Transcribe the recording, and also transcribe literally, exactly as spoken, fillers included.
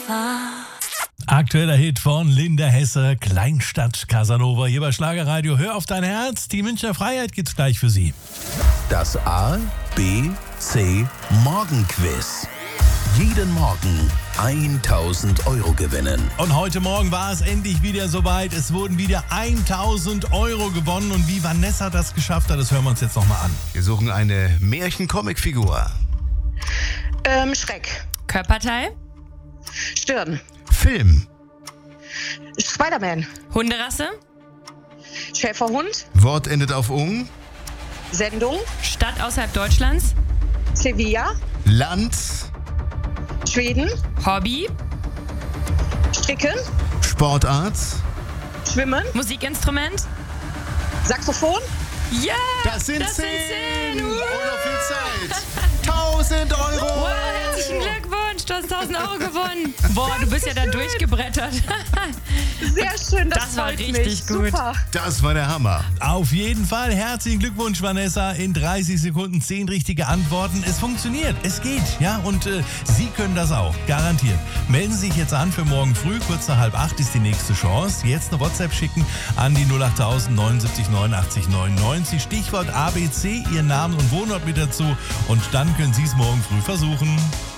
Aktueller Hit von Linda Hesse, Kleinstadt Casanova, hier bei Schlagerradio. Hör auf dein Herz, die Münchner Freiheit gibt's gleich für Sie. Das A, B, C Morgenquiz. Jeden Morgen tausend Euro gewinnen. Und heute Morgen war es endlich wieder soweit. Es wurden wieder tausend Euro gewonnen. Und wie Vanessa das geschafft hat, das hören wir uns jetzt nochmal an. Wir suchen eine Märchen-Comic-Figur. Ähm, Schreck. Körperteil? Stirn. Film. Spider-Man. Hunderasse? Schäferhund. Wort endet auf ung. Sendung. Stadt außerhalb Deutschlands? Sevilla. Land. Schweden. Hobby? Stricken. Sportart. Schwimmen. Musikinstrument? Saxophon. Ja! Das sind das zehn. sind zehn. Und noch viel Zeit. tausend Euro. Wow, herzlichen Glückwunsch, du hast tausend Euro gewonnen. Boah, du bist ja da durchgebrettert. Sehr schön, das, Das war freut richtig mich. gut. Super. Das war der Hammer. Auf jeden Fall herzlichen Glückwunsch, Vanessa. In dreißig Sekunden zehn richtige Antworten. Es funktioniert, es geht, ja, und äh, Sie können das auch, garantiert. Melden Sie sich jetzt an für morgen früh, kurz nach halb acht ist die nächste Chance. Jetzt eine WhatsApp schicken an die null acht tausend neunundsiebzig neunundachtzig neunundneunzig. Stichwort A B C, Ihr Name und Wohnort mit dazu. Und dann können Sie es morgen früh versuchen.